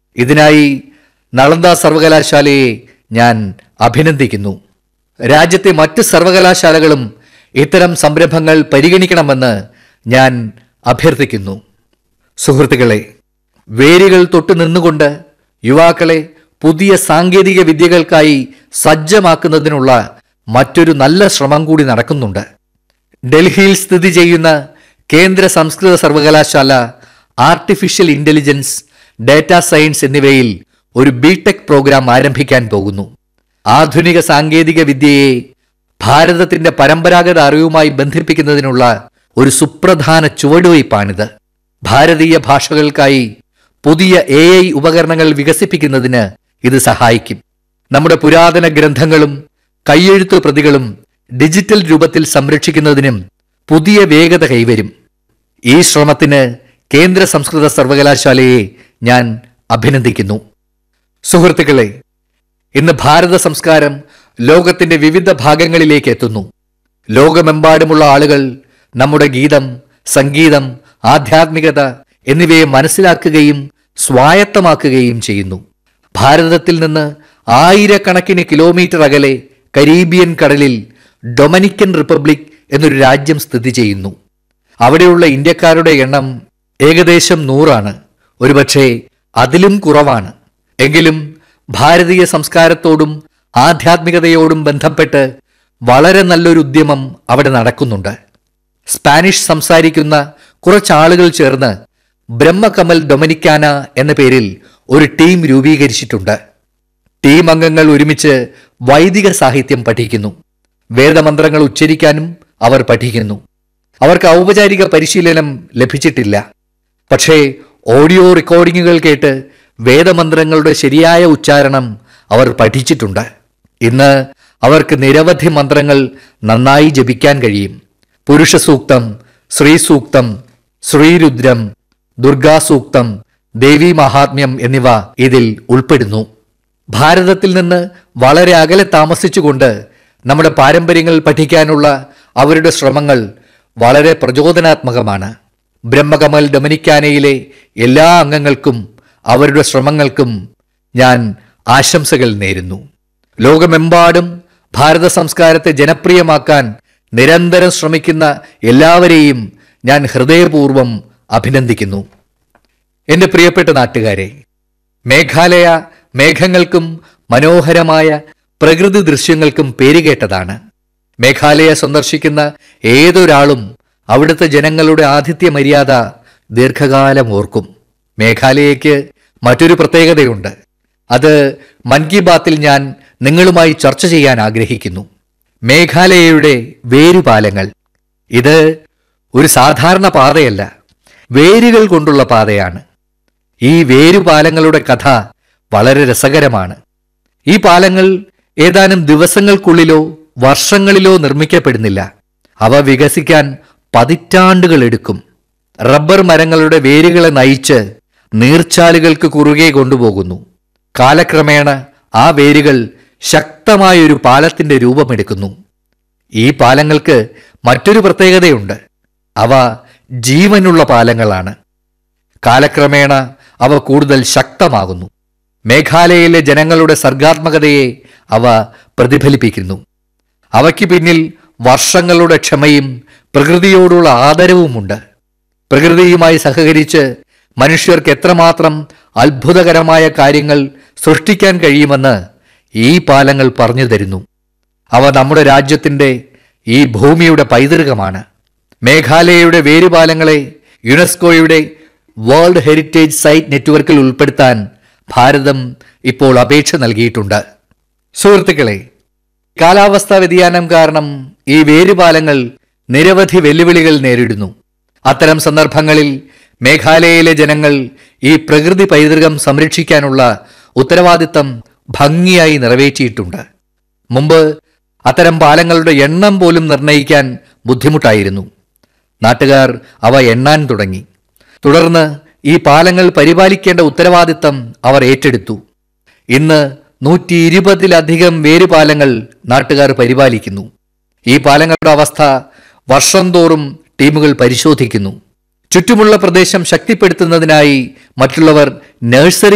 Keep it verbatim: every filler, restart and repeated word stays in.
ഇതിനായി നളന്ദ സർവകലാശാലയെ ഞാൻ അഭിനന്ദിക്കുന്നു. രാജ്യത്തെ മറ്റ് സർവകലാശാലകളും ഇത്തരം സംരംഭങ്ങൾ പരിഗണിക്കണമെന്ന് ഞാൻ അഭ്യർത്ഥിക്കുന്നു. സുഹൃത്തുക്കളെ, വേരുകൾ തൊട്ട് നിന്നുകൊണ്ട് യുവാക്കളെ പുതിയ സാങ്കേതിക വിദ്യകൾക്കായി സജ്ജമാക്കുന്നതിനുള്ള മറ്റൊരു നല്ല ശ്രമം കൂടി നടക്കുന്നുണ്ട്. ഡൽഹിയിൽ സ്ഥിതി ചെയ്യുന്ന കേന്ദ്ര സംസ്കൃത സർവകലാശാല ആർട്ടിഫിഷ്യൽ ഇന്റലിജൻസ്, ഡാറ്റാ സയൻസ് എന്നിവയിൽ ഒരു ബിടെക് പ്രോഗ്രാം ആരംഭിക്കാൻ പോകുന്നു. ആധുനിക സാങ്കേതിക വിദ്യയെ ഭാരതത്തിന്റെ പരമ്പരാഗത അറിവുമായി ബന്ധിപ്പിക്കുന്നതിനുള്ള ഒരു സുപ്രധാന ചുവടുവയ്പ്പാണിത്. ഭാരതീയ ഭാഷകൾക്കായി പുതിയ എ ഐ ഉപകരണങ്ങൾ വികസിപ്പിക്കുന്നതിന് ഇത് സഹായിക്കും. നമ്മുടെ പുരാതന ഗ്രന്ഥങ്ങളും കയ്യെഴുത്ത് പ്രതികളും ഡിജിറ്റൽ രൂപത്തിൽ സംരക്ഷിക്കുന്നതിനും പുതിയ വേഗത കൈവരും. ഈ ശ്രമത്തിന് കേന്ദ്ര സംസ്കൃത സർവകലാശാലയെ ഞാൻ അഭിനന്ദിക്കുന്നു. സുഹൃത്തുക്കളെ, ഇന്ന് ഭാരത സംസ്കാരം ലോകത്തിന്റെ വിവിധ ഭാഗങ്ങളിലേക്ക് എത്തുന്നു. ലോകമെമ്പാടുമുള്ള ആളുകൾ നമ്മുടെ ഗീതം, സംഗീതം, ആധ്യാത്മികത എന്നിവയെ മനസ്സിലാക്കുകയും സ്വായത്തമാക്കുകയും ചെയ്യുന്നു. ഭാരതത്തിൽ നിന്ന് ആയിരക്കണക്കിന് കിലോമീറ്റർ അകലെ കരീബിയൻ കടലിൽ ഡൊമിനിക്കൻ റിപ്പബ്ലിക് എന്നൊരു രാജ്യം സ്ഥിതി ചെയ്യുന്നു. അവിടെയുള്ള ഇന്ത്യക്കാരുടെ എണ്ണം ഏകദേശം നൂറാണ്. ഒരുപക്ഷെ അതിലും കുറവാണ്. എങ്കിലും ഭാരതീയ സംസ്കാരത്തോടും ആധ്യാത്മികതയോടും ബന്ധപ്പെട്ട് വളരെ നല്ലൊരു ഉദ്യമം അവിടെ നടക്കുന്നുണ്ട്. സ്പാനിഷ് സംസാരിക്കുന്ന കുറച്ചാളുകൾ ചേർന്ന് ബ്രഹ്മകമൽ ഡൊമിനിക്കാന എന്ന പേരിൽ ഒരു ടീം രൂപീകരിച്ചിട്ടുണ്ട്. ടീം അംഗങ്ങൾ ഒരുമിച്ച് വൈദിക സാഹിത്യം പഠിക്കുന്നു. വേദമന്ത്രങ്ങൾ ഉച്ചരിക്കാനും അവർ പഠിക്കുന്നു. അവർക്ക് ഔപചാരിക പരിശീലനം ലഭിച്ചിട്ടില്ല. പക്ഷേ ഓഡിയോ റെക്കോർഡിങ്ങുകൾ കേട്ട് വേദമന്ത്രങ്ങളുടെ ശരിയായ ഉച്ചാരണം അവർ പഠിച്ചിട്ടുണ്ട്. ഇന്ന് അവർക്ക് നിരവധി മന്ത്രങ്ങൾ നന്നായി ജപിക്കാൻ കഴിയും. പുരുഷ സൂക്തം, ശ്രീ സൂക്തം, ശ്രീരുദ്രം, ദുർഗാസൂക്തം, ദേവി മഹാത്മ്യം എന്നിവ ഇതിൽ ഉൾപ്പെടുന്നു. ഭാരതത്തിൽ നിന്ന് വളരെ അകലെ താമസിച്ചുകൊണ്ട് നമ്മുടെ പാരമ്പര്യങ്ങൾ പഠിക്കാനുള്ള അവരുടെ ശ്രമങ്ങൾ വളരെ പ്രചോദനാത്മകമാണ്. ബ്രഹ്മകമൽ ഡൊമിനിക്കാനയിലെ എല്ലാ അംഗങ്ങൾക്കും അവരുടെ ശ്രമങ്ങൾക്കും ഞാൻ ആശംസകൾ നേരുന്നു. ലോകമെമ്പാടും ഭാരത സംസ്കാരത്തെ ജനപ്രിയമാക്കാൻ നിരന്തരം ശ്രമിക്കുന്ന എല്ലാവരെയും ഞാൻ ഹൃദയപൂർവ്വം അഭിനന്ദിക്കുന്നു. എൻ്റെ പ്രിയപ്പെട്ട നാട്ടുകാരെ, മേഘാലയ മേഘങ്ങൾക്കും മനോഹരമായ പ്രകൃതി ദൃശ്യങ്ങൾക്കും പേരുകേട്ടതാണ്. മേഘാലയ സന്ദർശിക്കുന്ന ഏതൊരാളും അവിടുത്തെ ജനങ്ങളുടെ ആതിഥ്യ മര്യാദ ദീർഘകാലം ഓർക്കും. മേഘാലയയ്ക്ക് മറ്റൊരു പ്രത്യേകതയുണ്ട്. അത് മൻ കി ബാത്തിൽ ഞാൻ നിങ്ങളുമായി ചർച്ച ചെയ്യാൻ ആഗ്രഹിക്കുന്നു. മേഘാലയയുടെ വേരുപാലങ്ങൾ. ഇത് ഒരു സാധാരണ പാതയല്ല, വേരുകൾ കൊണ്ടുള്ള പാതയാണ്. ഈ വേരുപാലങ്ങളുടെ കഥ വളരെ രസകരമാണ്. ഈ പാലങ്ങൾ ഏതാനും ദിവസങ്ങൾക്കുള്ളിലോ വർഷങ്ങളിലോ നിർമ്മിക്കപ്പെടുന്നില്ല. അവ വികസിക്കാൻ പതിറ്റാണ്ടുകൾ എടുക്കും. റബ്ബർ മരങ്ങളുടെ വേരുകളെ നയിച്ച് നീർച്ചാലുകൾക്ക് കുറുകെ കൊണ്ടുപോകുന്നു. കാലക്രമേണ ആ വേരുകൾ ശക്തമായൊരു പാലത്തിന്റെ രൂപമെടുക്കുന്നു. ഈ പാലങ്ങൾക്ക് മറ്റൊരു പ്രത്യേകതയുണ്ട്. അവ ജീവനുള്ള പാലങ്ങളാണ്. കാലക്രമേണ അവ കൂടുതൽ ശക്തമാകുന്നു. മേഘാലയയിലെ ജനങ്ങളുടെ സർഗാത്മകതയെ അവ പ്രതിഫലിപ്പിക്കുന്നു. അവയ്ക്ക് പിന്നിൽ വർഷങ്ങളുടെ ക്ഷമയും പ്രകൃതിയോടുള്ള ആദരവുമുണ്ട്. പ്രകൃതിയുമായി സഹകരിച്ച് മനുഷ്യർക്ക് എത്രമാത്രം അത്ഭുതകരമായ കാര്യങ്ങൾ സൃഷ്ടിക്കാൻ കഴിയുമെന്ന് ഈ പാലങ്ങൾ പറഞ്ഞു തരുന്നു. അവ നമ്മുടെ രാജ്യത്തിൻ്റെ, ഈ ഭൂമിയുടെ പൈതൃകമാണ്. മേഘാലയയുടെ വേരുപാലങ്ങളെ യുനെസ്കോയുടെ വേൾഡ് ഹെറിറ്റേജ് സൈറ്റ് നെറ്റ്വർക്കിൽ ഉൾപ്പെടുത്താൻ ഭാരതം ഇപ്പോൾ അപേക്ഷ നൽകിയിട്ടുണ്ട്. സുഹൃത്തുക്കളെ, കാലാവസ്ഥാ വ്യതിയാനം കാരണം ഈ വേരുപാലങ്ങൾ നിരവധി വെല്ലുവിളികൾ നേരിടുന്നു. അത്തരം സന്ദർഭങ്ങളിൽ മേഘാലയയിലെ ജനങ്ങൾ ഈ പ്രകൃതി പൈതൃകം സംരക്ഷിക്കാനുള്ള ഉത്തരവാദിത്തം ഭംഗിയായി നിറവേറ്റിയിട്ടുണ്ട്. മുമ്പ് അത്തരം പാലങ്ങളുടെ എണ്ണം പോലും നിർണ്ണയിക്കാൻ ബുദ്ധിമുട്ടായിരുന്നു. നാട്ടുകാർ അവ എണ്ണാൻ തുടങ്ങി. തുടർന്ന് ഈ പാലങ്ങൾ പരിപാലിക്കേണ്ട ഉത്തരവാദിത്തം അവർ ഏറ്റെടുത്തു. ഇന്ന് നൂറ്റി ഇരുപതിലധികം വേരുപാലങ്ങൾ നാട്ടുകാർ പരിപാലിക്കുന്നു. ഈ പാലങ്ങളുടെ അവസ്ഥ വർഷം തോറും ടീമുകൾ പരിശോധിക്കുന്നു. ചുറ്റുമുള്ള പ്രദേശം ശക്തിപ്പെടുത്തുന്നതിനായി മറ്റുള്ളവർ നഴ്സറി